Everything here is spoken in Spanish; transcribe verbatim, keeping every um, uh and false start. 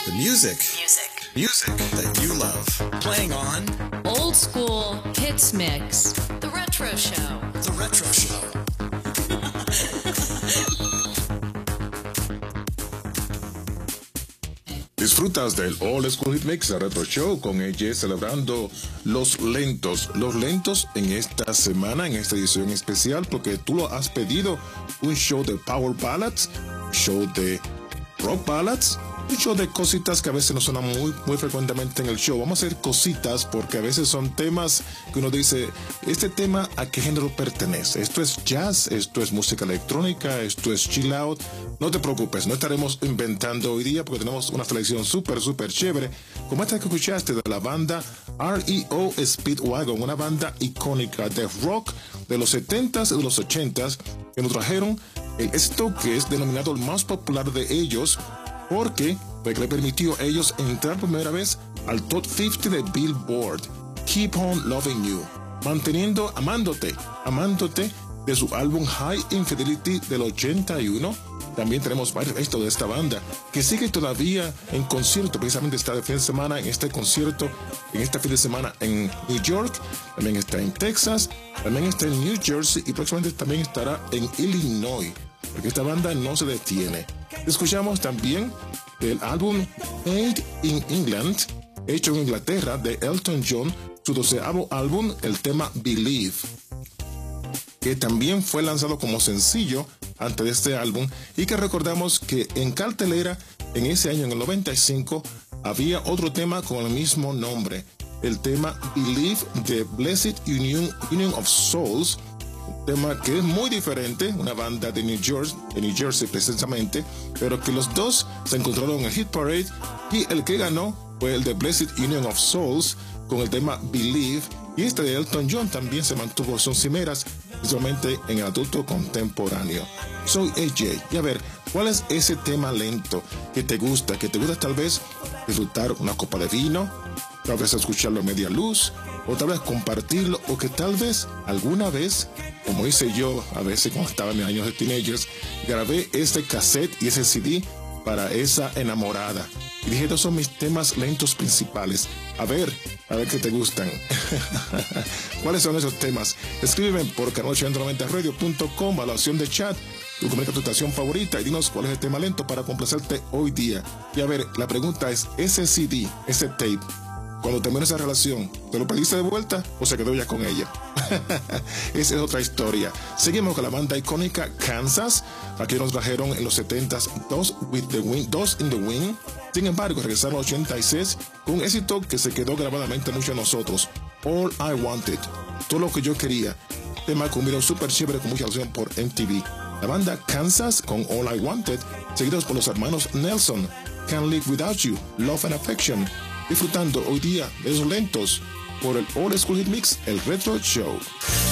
The music. Music. Music that you love. Playing on Old School Hits Mix. The Retro Show. The Retro Show. Disfrutas del Old School Hit Mix de Retro Show con A J celebrando los lentos, los lentos en esta semana, en esta edición especial, porque tú lo has pedido, un show de Power Ballads, show de Rock Ballads, un show de cositas que a veces no suenan muy, muy frecuentemente en el show. Vamos a hacer cositas porque a veces son temas que uno dice, este tema a qué género pertenece. Esto es jazz, esto es música electrónica, esto es chill out. No te preocupes, no estaremos inventando hoy día porque tenemos una selección súper, súper chévere, como esta que escuchaste de la banda R E O Speedwagon, una banda icónica de rock de los setentas y de los ochentas, que nos trajeron el éxito que es denominado el más popular de ellos, porque fue que le permitió a ellos entrar por primera vez al Top cincuenta de Billboard, Keep On Loving You, manteniendo, amándote, amándote, de su álbum High Infidelity del ochenta y uno. También tenemos varios éxitos de esta banda que sigue todavía en concierto, precisamente está de fin de semana en este concierto, en este fin de semana en New York, también está en Texas, también está en New Jersey y próximamente también estará en Illinois, porque esta banda no se detiene. Escuchamos también el álbum Made in England, hecho en Inglaterra, de Elton John, su doceavo álbum, el tema Believe, que también fue lanzado como sencillo antes de este álbum, y que recordamos que en cartelera en ese año, en el noventa y cinco, había otro tema con el mismo nombre, el tema Believe de Blessed Union, Union of Souls, un tema que es muy diferente, una banda de New Jersey, de New Jersey precisamente, pero que los dos se encontraron en el Hit Parade, y el que ganó fue el de Blessed Union of Souls con el tema Believe, y este de Elton John también se mantuvo, son cimeras, principalmente en el adulto contemporáneo. Soy A J, y a ver, ¿cuál es ese tema lento que te gusta? Que te gusta tal vez disfrutar una copa de vino, tal vez escucharlo a media luz, o tal vez compartirlo, o que tal vez alguna vez, como hice yo a veces cuando estaba en mis años de teenagers, grabé este cassette y ese C D para esa enamorada. Y dije, estos son mis temas lentos principales. A ver, a ver qué te gustan. ¿Cuáles son esos temas? Escríbeme por canal ochocientos noventa radio punto com a la opción de chat. Tú comunica tu estación favorita y dinos cuál es el tema lento para complacerte hoy día. Y a ver, la pregunta es, ese C D, ese tape, cuando terminó esa relación, ¿te lo pediste de vuelta o se quedó ya con ella? Esa es otra historia. Seguimos con la banda icónica Kansas. Aquí nos trajeron en los setentas dos, with the wing, dos in the Wing. Sin embargo, regresaron en ochenta y seis con un éxito que se quedó grabadamente mucho en nosotros. All I Wanted, todo lo que yo quería. Tema con un video súper chévere con mucha atención por M T V. La banda Kansas con All I Wanted, seguidos por los hermanos Nelson, Can't Live Without You, Love and Affection. Disfrutando hoy día de esos lentos por el Old School Hit Mix, el Retro Show.